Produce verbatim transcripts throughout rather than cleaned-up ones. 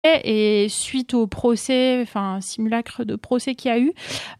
Et suite au procès, enfin simulacre de procès qu'il y a eu,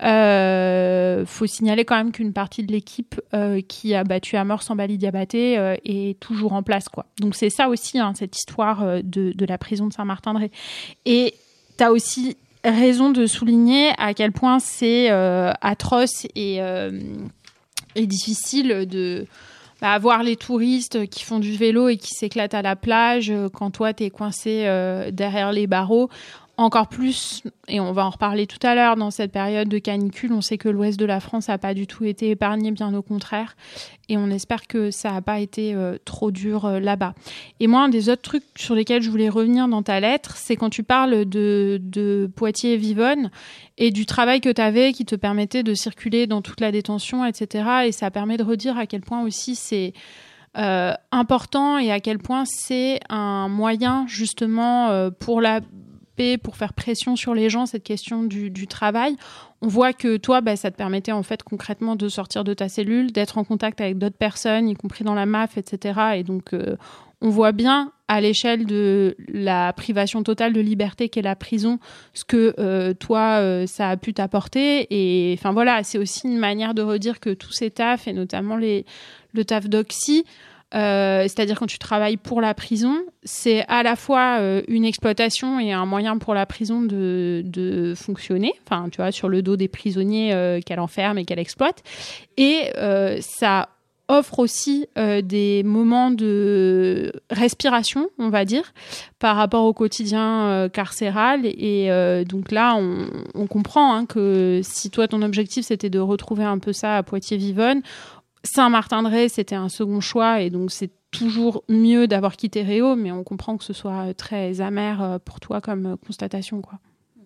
euh, faut signaler quand même qu'une partie de l'équipe euh, qui a battu à mort Sambali Diabaté euh, est toujours en place, quoi. Donc c'est ça aussi, hein, cette histoire euh, de, de la prison de Saint-Martin-de-Ré. Et t'as aussi raison de souligner à quel point c'est euh, atroce et, euh, et difficile de bah, voir les touristes qui font du vélo et qui s'éclatent à la plage quand toi t'es coincé euh, derrière les barreaux. Encore plus, et on va en reparler tout à l'heure, dans cette période de canicule, on sait que l'ouest de la France n'a pas du tout été épargné, bien au contraire. Et on espère que ça n'a pas été euh, trop dur euh, là-bas. Et moi, un des autres trucs sur lesquels je voulais revenir dans ta lettre, c'est quand tu parles de, de Poitiers-Vivonne et du travail que tu avais qui te permettait de circuler dans toute la détention, et cetera. Et ça permet de redire à quel point aussi c'est euh, important et à quel point c'est un moyen justement euh, pour la... pour faire pression sur les gens, cette question du, du travail. On voit que toi, bah, ça te permettait en fait concrètement de sortir de ta cellule, d'être en contact avec d'autres personnes, y compris dans la M A F, et cetera. Et donc, euh, on voit bien à l'échelle de la privation totale de liberté qu'est la prison, ce que euh, toi, euh, ça a pu t'apporter. Et enfin voilà, c'est aussi une manière de redire que tous ces tafs, et notamment les, le taf d'Oxy, Euh, c'est-à-dire quand tu travailles pour la prison, c'est à la fois euh, une exploitation et un moyen pour la prison de, de fonctionner, enfin tu vois, sur le dos des prisonniers euh, qu'elle enferme et qu'elle exploite, et euh, ça offre aussi euh, des moments de respiration, on va dire, par rapport au quotidien euh, carcéral. Et euh, donc là, on, on comprend hein, que si toi, ton objectif, c'était de retrouver un peu ça à Poitiers-Vivonne, Saint-Martin-de-Ré, c'était un second choix, et donc c'est toujours mieux d'avoir quitté Réau, mais on comprend que ce soit très amer pour toi comme constatation, quoi.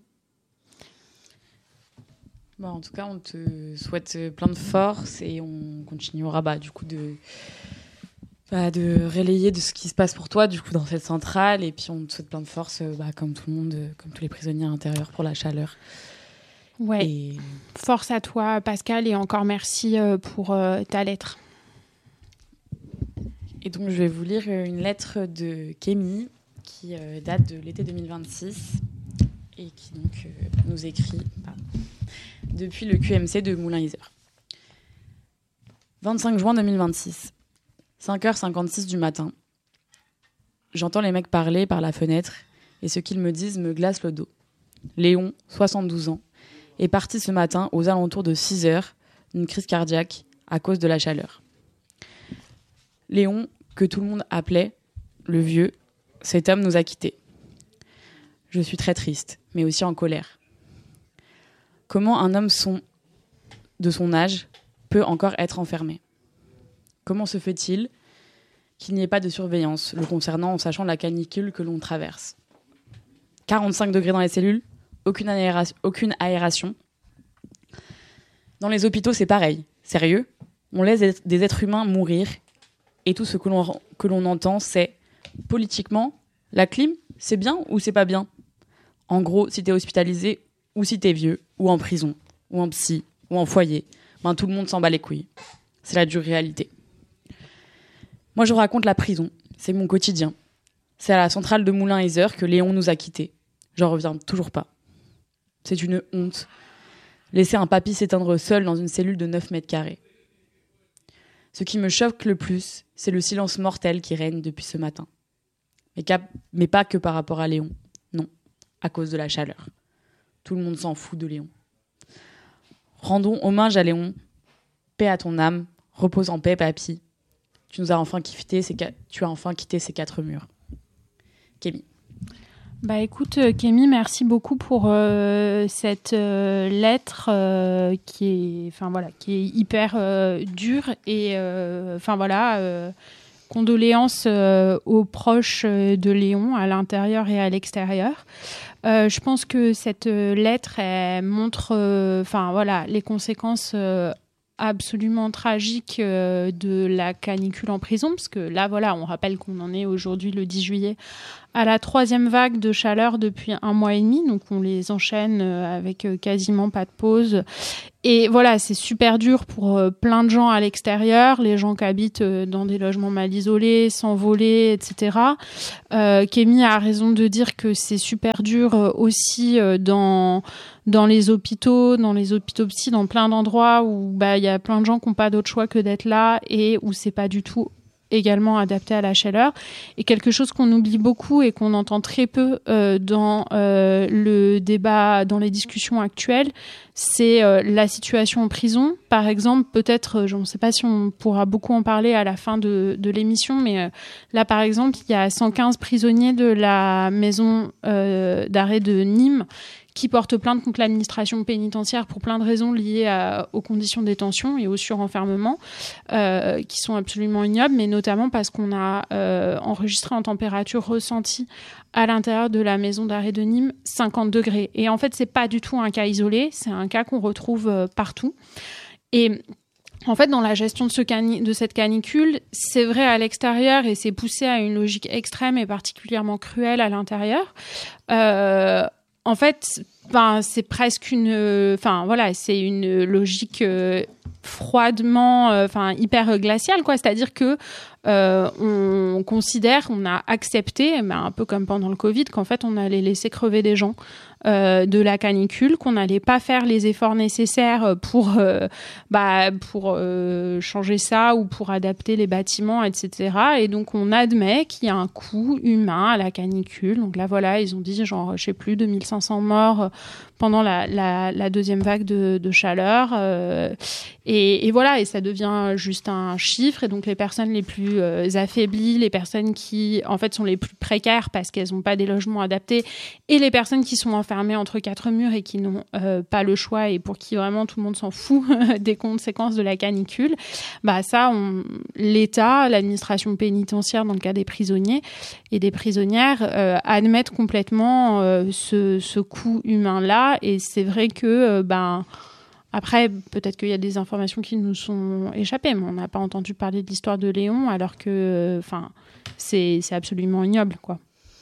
Bon, en tout cas, on te souhaite plein de force et on continuera bah, du coup de, bah, de relayer de ce qui se passe pour toi du coup dans cette centrale, et puis on te souhaite plein de force bah, comme tout le monde, comme tous les prisonniers à l'intérieur pour la chaleur. Ouais. Et... force à toi, Pascal, et encore merci pour euh, ta lettre. Et donc, je vais vous lire une lettre de Kémy qui euh, date de l'été deux mille vingt-six et qui donc euh, nous écrit pardon, depuis le Q M C de Moulins-Isère. vingt-cinq juin deux mille vingt-six, cinq heures cinquante-six du matin. J'entends les mecs parler par la fenêtre et ce qu'ils me disent me glace le dos. Léon, soixante-douze ans, est parti ce matin aux alentours de six heures d'une crise cardiaque à cause de la chaleur. Léon, que tout le monde appelait le vieux, cet homme nous a quittés. Je suis très triste, mais aussi en colère. Comment un homme son, de son âge peut encore être enfermé ? Comment se fait-il qu'il n'y ait pas de surveillance le concernant en sachant la canicule que l'on traverse ? quarante-cinq degrés dans les cellules ? Aucune aération, aucune aération. Dans les hôpitaux, c'est pareil. Sérieux ? On laisse des êtres humains mourir et tout ce que l'on, que l'on entend, c'est politiquement, la clim, c'est bien ou c'est pas bien ? En gros, si t'es hospitalisé ou si t'es vieux, ou en prison, ou en psy, ou en foyer, ben tout le monde s'en bat les couilles. C'est la dure réalité. Moi, je vous raconte la prison. C'est mon quotidien. C'est à la centrale de Moulins-Isère que Léon nous a quittés. J'en reviens toujours pas. C'est une honte. Laisser un papy s'éteindre seul dans une cellule de neuf mètres carrés. Ce qui me choque le plus, c'est le silence mortel qui règne depuis ce matin. Mais, cap- mais pas que par rapport à Léon. Non, à cause de la chaleur. Tout le monde s'en fout de Léon. Rendons hommage à Léon. Paix à ton âme. Repose en paix, papy. Tu nous as enfin quitté ces, ca- tu as enfin quitté ces quatre murs. Kémy. Bah écoute, Kémy, merci beaucoup pour euh, cette euh, lettre euh, qui est, enfin voilà, qui est hyper euh, dure et, enfin euh, voilà, euh, condoléances euh, aux proches de Léon à l'intérieur et à l'extérieur. Euh, je pense que cette lettre, elle montre, enfin euh, voilà, les conséquences. Euh, absolument tragique euh, de la canicule en prison, parce que là, voilà, on rappelle qu'on en est aujourd'hui le dix juillet à la troisième vague de chaleur depuis un mois et demi, donc on les enchaîne avec quasiment pas de pause. Et voilà, c'est super dur pour plein de gens à l'extérieur, les gens qui habitent dans des logements mal isolés, sans volets, et cetera. Euh, Kémy a raison de dire que c'est super dur aussi dans dans les hôpitaux, dans les hôpitaux psy, dans plein d'endroits où bah il y a plein de gens qui n'ont pas d'autre choix que d'être là et où c'est pas du tout également adapté à la chaleur. Et quelque chose qu'on oublie beaucoup et qu'on entend très peu euh, dans euh, le débat, dans les discussions actuelles, c'est euh, la situation en prison. Par exemple, peut-être, je ne sais pas si on pourra beaucoup en parler à la fin de, de l'émission, mais euh, là, par exemple, il y a cent quinze prisonniers de la maison euh, d'arrêt de Nîmes qui portent plainte contre l'administration pénitentiaire pour plein de raisons liées à, aux conditions de détention et au surenfermement, euh, qui sont absolument ignobles, mais notamment parce qu'on a euh, enregistré en température ressentie à l'intérieur de la maison d'arrêt de Nîmes cinquante degrés. Et en fait, c'est pas du tout un cas isolé, c'est un cas qu'on retrouve euh, partout. Et en fait, dans la gestion de, ce cani- de cette canicule, c'est vrai à l'extérieur et c'est poussé à une logique extrême et particulièrement cruelle à l'intérieur. Euh, En fait, ben, c'est presque une, enfin voilà, c'est une logique euh, froidement, enfin euh, hyper glaciale, quoi. C'est-à-dire que euh, on considère, on a accepté, ben, un peu comme pendant le Covid, qu'en fait on allait laisser crever des gens euh, de la canicule, qu'on n'allait pas faire les efforts nécessaires pour, euh, bah, pour euh, changer ça ou pour adapter les bâtiments, et cetera. Et donc on admet qu'il y a un coût humain à la canicule. Donc là voilà, ils ont dit genre, je sais plus, deux mille cinq cents morts pendant la, la, la deuxième vague de, de chaleur. Euh, et, et voilà, et ça devient juste un chiffre. Et donc les personnes les plus euh, affaiblies, les personnes qui en fait sont les plus précaires parce qu'elles n'ont pas des logements adaptés, et les personnes qui sont enfermées entre quatre murs et qui n'ont euh, pas le choix et pour qui vraiment tout le monde s'en fout des conséquences de la canicule, bah ça, on, l'État, l'administration pénitentiaire dans le cas des prisonniers et des prisonnières euh, admettent complètement euh, ce, ce coût humain-là. Et c'est vrai que euh, ben après, peut-être qu'il y a des informations qui nous sont échappées, mais on n'a pas entendu parler de l'histoire de Léon, alors que, enfin, euh, c'est, c'est absolument ignoble, quoi.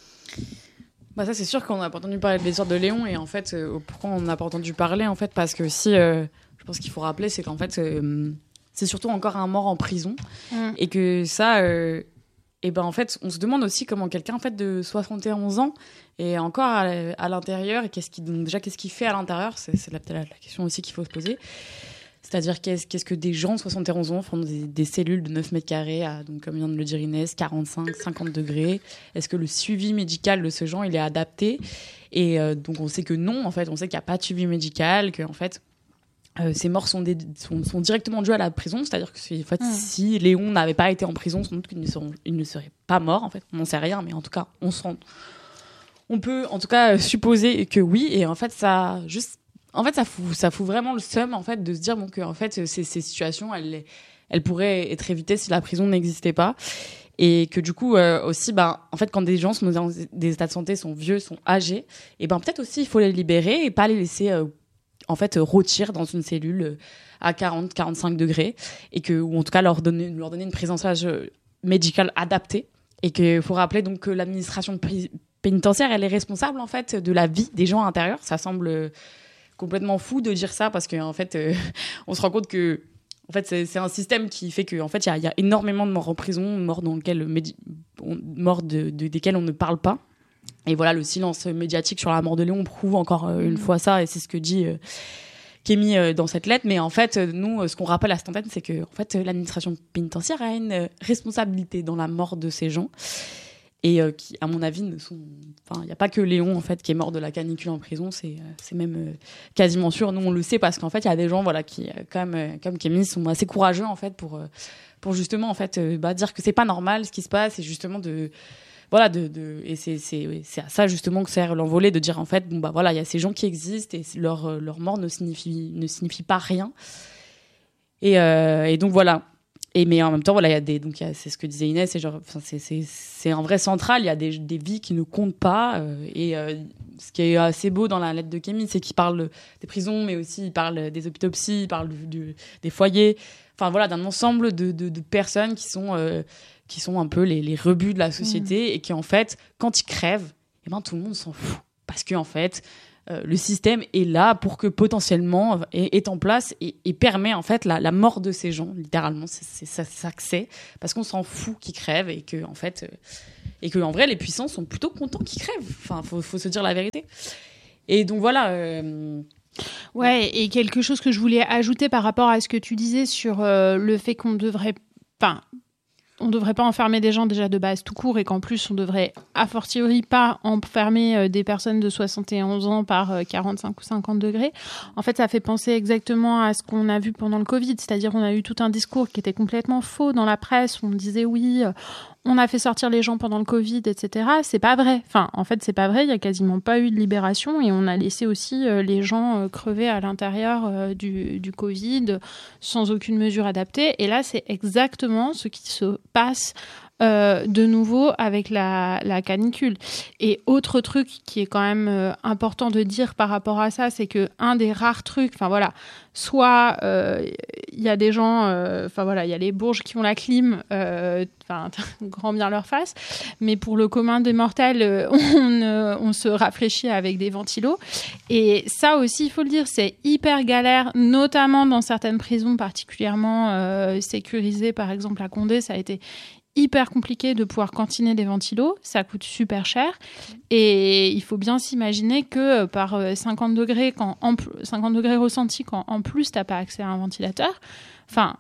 Bah ça, c'est sûr qu'on n'a pas entendu parler de l'histoire de Léon, et en fait, euh, pourquoi on n'a pas entendu parler, en fait, parce que si, euh, je pense qu'il faut rappeler, c'est qu'en fait, euh, c'est surtout encore un mort en prison, mmh. et que ça, euh, et ben en fait, on se demande aussi comment quelqu'un en fait de soixante et onze ans est encore à, à l'intérieur, et qu'est-ce qu'il, déjà qu'est-ce qu'il fait à l'intérieur, c'est, c'est la, la, la question aussi qu'il faut se poser. C'est-à-dire qu'est-ce, qu'est-ce que des gens de soixante et onze ans font des, des cellules de neuf mètres carrés à, donc comme vient de le dire Inès, quarante-cinq, cinquante degrés. Est-ce que le suivi médical de ce genre il est adapté? Et euh, donc on sait que non, en fait, on sait qu'il n'y a pas de suivi médical, que en fait Euh, ces morts sont, des, sont, sont directement dues à la prison, c'est-à-dire que si, en fait, mmh. si Léon n'avait pas été en prison, sans doute qu'il ne, seront, il ne serait pas mort. En fait, on n'en sait rien, mais en tout cas, on, se rend, on peut en tout cas supposer que oui. Et en fait, ça, juste, en fait, ça fout, ça fout vraiment le seum en fait de se dire bon que en fait, ces, ces situations, elles, elles pourraient être évitées si la prison n'existait pas. Et que du coup euh, aussi, ben, en fait, quand des gens sont dans des états de santé, sont vieux, sont âgés, et ben peut-être aussi il faut les libérer et pas les laisser euh, en fait rôtir dans une cellule à quarante à quarante-cinq degrés, et que, ou en tout cas leur donner, leur donner une prise en charge médicale adaptée. Et qu'il faut rappeler donc que l'administration pénitentiaire, elle est responsable en fait de la vie des gens à l'intérieur. Ça semble complètement fou de dire ça, parce qu'en en fait euh, on se rend compte que en fait c'est, c'est un système qui fait que en fait il y, y a énormément de morts en prison, morts dans lequel médi- morts de, de, desquels on ne parle pas. Et voilà, le silence médiatique sur la mort de Léon prouve encore euh, une mmh. fois ça, et c'est ce que dit euh, Kémy euh, dans cette lettre. Mais en fait, euh, nous, euh, ce qu'on rappelle à cette antenne, c'est que en fait, euh, l'administration pénitentiaire a une euh, responsabilité dans la mort de ces gens, et euh, qui, à mon avis, ne sont. Enfin, il n'y a pas que Léon en fait qui est mort de la canicule en prison, c'est euh, c'est même euh, quasiment sûr. Nous, on le sait parce qu'en fait, il y a des gens, voilà, qui, euh, comme euh, comme Kémy, sont assez courageux en fait pour euh, pour justement en fait euh, bah, dire que c'est pas normal ce qui se passe, et justement de Voilà, de, de, et c'est, c'est, c'est à ça justement que sert l'envolée, de dire en fait, bon bah voilà, il y a ces gens qui existent, et leur, leur mort ne signifie, ne signifie pas rien. Et, euh, et donc voilà. Et mais en même temps, voilà, il y a des, donc il y a, c'est ce que disait Inès, c'est genre, enfin, c'est, c'est, c'est un vrai central. Il y a des, des vies qui ne comptent pas. Euh, et euh, ce qui est assez beau dans la lettre de Kémy, c'est qu'il parle des prisons, mais aussi il parle des hôpitaux psy, il parle du, du, des foyers. Enfin voilà, d'un ensemble de, de, de personnes qui sont euh, qui sont un peu les, les rebuts de la société mmh. et qui, en fait, quand ils crèvent, eh ben, tout le monde s'en fout. Parce qu'en fait, euh, le système est là pour que potentiellement est, est en place et, et permet en fait la, la mort de ces gens, littéralement. C'est, c'est, ça, c'est ça que c'est. Parce qu'on s'en fout qu'ils crèvent et que, en fait, euh, et que, en vrai, les puissants sont plutôt contents qu'ils crèvent. Enfin, faut, faut se dire la vérité. Et donc, voilà. Euh, ouais, et quelque chose que je voulais ajouter par rapport à ce que tu disais sur euh, le fait qu'on devrait. Enfin, on ne devrait pas enfermer des gens déjà de base tout court et qu'en plus on devrait a fortiori pas enfermer euh, des personnes de soixante et onze ans par euh, quarante-cinq ou cinquante degrés. En fait, ça fait penser exactement à ce qu'on a vu pendant le Covid, c'est-à-dire on a eu tout un discours qui était complètement faux dans la presse où on disait oui, euh, on a fait sortir les gens pendant le Covid, et cetera. C'est pas vrai. Enfin, en fait, c'est pas vrai. Il y a quasiment pas eu de libération et on a laissé aussi euh, les gens euh, crever à l'intérieur euh, du, du Covid sans aucune mesure adaptée. Et là, c'est exactement ce qui se passe euh, de nouveau avec la, la canicule. Et autre truc qui est quand même euh, important de dire par rapport à ça, c'est que un des rares trucs, enfin voilà, soit il euh, y a des gens, enfin euh, voilà, il y a les bourges qui ont la clim, enfin euh, grand bien leur face, mais pour le commun des mortels, euh, on, euh, on se rafraîchit avec des ventilos. Et ça aussi, il faut le dire, c'est hyper galère, notamment dans certaines prisons particulièrement euh, sécurisées, par exemple à Condé, ça a été hyper compliqué de pouvoir cantiner des ventilos, ça coûte super cher et il faut bien s'imaginer que par cinquante degrés, quand en, cinquante degrés ressentis, quand en plus t'as pas accès à un ventilateur, enfin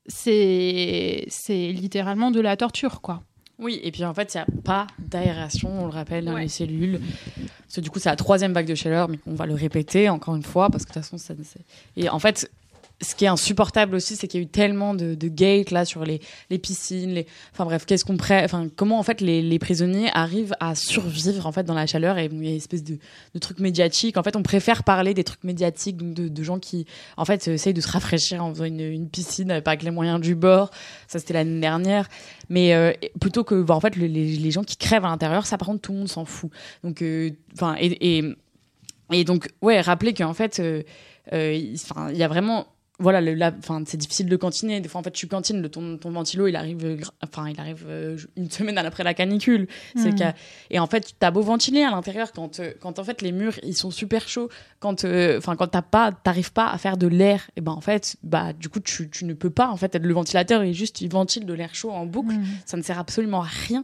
c'est, c'est littéralement de la torture quoi. Oui, et puis en fait, il n'y a pas d'aération, on le rappelle, dans ouais. les cellules. Parce que du coup, c'est la troisième vague de chaleur, mais on va le répéter encore une fois, parce que de toute façon, ça... C'est... Et en fait, ce qui est insupportable aussi, c'est qu'il y a eu tellement de, de gates là sur les, les piscines, les, enfin bref, qu'est-ce qu'on pré... enfin comment en fait les, les prisonniers arrivent à survivre en fait dans la chaleur et il y a une espèce de, de trucs médiatiques. En fait, on préfère parler des trucs médiatiques, donc de, de gens qui en fait essayent de se rafraîchir en faisant une, une piscine avec les moyens du bord. Ça c'était l'année dernière, mais euh, plutôt que bah, en fait le, les, les gens qui crèvent à l'intérieur, ça par contre tout le monde s'en fout. Donc enfin euh, et, et et donc ouais, rappeler qu'en fait euh, euh, enfin il y a vraiment voilà, le, la, c'est difficile de cantiner. Des fois, en fait, tu cantines, le, ton, ton ventilo, il arrive, enfin, il arrive euh, une semaine après la canicule. Mmh. C'est qu'à, et en fait, t'as beau ventiler à l'intérieur quand, euh, quand en fait les murs ils sont super chauds, quand, enfin, euh, quand t'as pas, t'arrives pas à faire de l'air, et ben en fait, bah du coup, tu, tu ne peux pas en fait être le ventilateur et juste il ventile de l'air chaud en boucle. Mmh. Ça ne sert absolument à rien.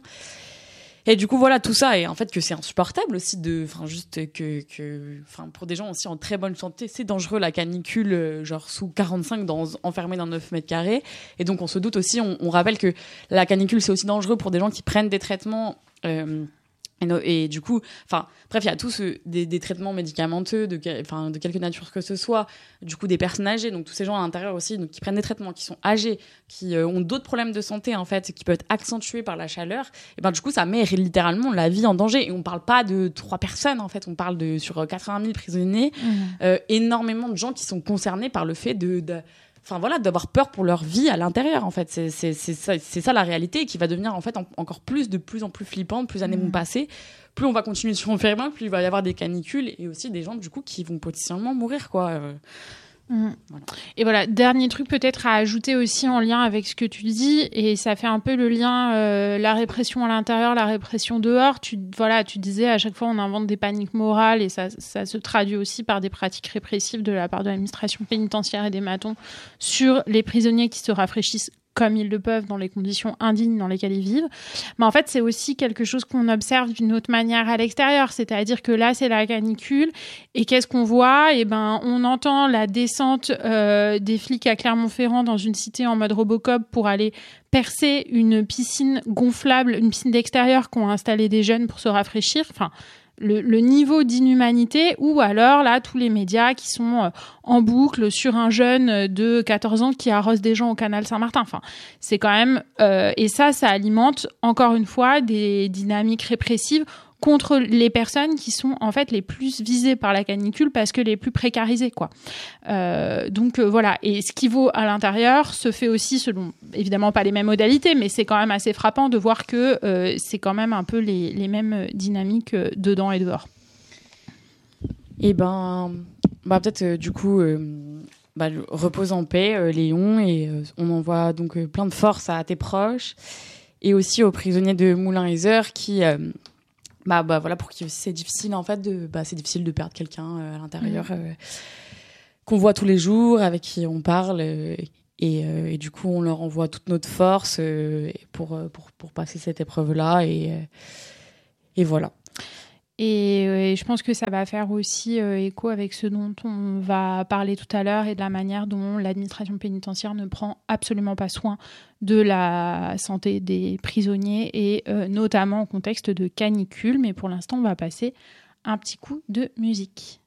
Et du coup, voilà, tout ça. Et en fait, que c'est insupportable aussi de, enfin, juste que, que, enfin, pour des gens aussi en très bonne santé, c'est dangereux, la canicule, genre sous quarante-cinq, dans, enfermé dans neuf mètres carrés. Et donc, on se doute aussi, on, on rappelle que la canicule, c'est aussi dangereux pour des gens qui prennent des traitements, euh, Et, no, et du coup, enfin, bref, il y a tous ce, des, des traitements médicamenteux de, enfin, de quelque nature que ce soit. Du coup, des personnes âgées, donc tous ces gens à l'intérieur aussi, donc qui prennent des traitements, qui sont âgés, qui euh, ont d'autres problèmes de santé en fait, qui peuvent être accentués par la chaleur. Et ben du coup, ça met littéralement la vie en danger. Et on parle pas de trois personnes en fait, on parle de sur quatre-vingt mille prisonniers, mmh. euh, énormément de gens qui sont concernés par le fait de, de Enfin voilà, d'avoir peur pour leur vie à l'intérieur en fait, c'est c'est c'est ça, c'est ça la réalité qui va devenir en fait en, encore plus de plus en plus flippante, plus années mmh. vont passer, plus on va continuer de s'enfermer, plus il va y avoir des canicules et aussi des gens du coup qui vont potentiellement mourir quoi. Euh, Mmh. Voilà. Et voilà, dernier truc peut-être à ajouter aussi en lien avec ce que tu dis, et ça fait un peu le lien, euh, la répression à l'intérieur, la répression dehors. Tu, voilà, tu disais à chaque fois on invente des paniques morales et ça, ça se traduit aussi par des pratiques répressives de la part de l'administration pénitentiaire et des matons sur les prisonniers qui se rafraîchissent comme ils le peuvent dans les conditions indignes dans lesquelles ils vivent. Mais en fait, c'est aussi quelque chose qu'on observe d'une autre manière à l'extérieur. C'est-à-dire que là, c'est la canicule. Et qu'est-ce qu'on voit ? Eh ben, on entend la descente euh, des flics à Clermont-Ferrand dans une cité en mode Robocop pour aller percer une piscine gonflable, une piscine d'extérieur qu'ont installé des jeunes pour se rafraîchir. Enfin, Le, le niveau d'inhumanité, ou alors là tous les médias qui sont euh, en boucle sur un jeune de quatorze ans qui arrose des gens au canal Saint-Martin. Enfin, c'est quand même euh, et ça, ça alimente encore une fois des dynamiques répressives contre les personnes qui sont en fait les plus visées par la canicule parce que les plus précarisées quoi. Euh, donc euh, voilà, et ce qui vaut à l'intérieur se fait aussi selon évidemment pas les mêmes modalités, mais c'est quand même assez frappant de voir que euh, c'est quand même un peu les, les mêmes dynamiques euh, dedans et dehors. Et ben bah peut-être euh, du coup euh, bah, repose en paix euh, Léon, et euh, on envoie donc euh, plein de force à tes proches. et aussi aux prisonniers de Moulins-Isère qui, euh, bah, bah voilà, pour qui c'est difficile en fait de, bah c'est difficile de perdre quelqu'un euh, à l'intérieur, mmh. euh, qu'on voit tous les jours, avec qui on parle, euh, et, euh, et du coup on leur envoie toute notre force euh, pour, pour pour passer cette épreuve-là, et euh, et voilà. Et, et je pense que ça va faire aussi euh, écho avec ce dont on va parler tout à l'heure et de la manière dont l'administration pénitentiaire ne prend absolument pas soin de la santé des prisonniers, et euh, notamment en contexte de canicule. Mais pour l'instant, on va passer un petit coup de musique.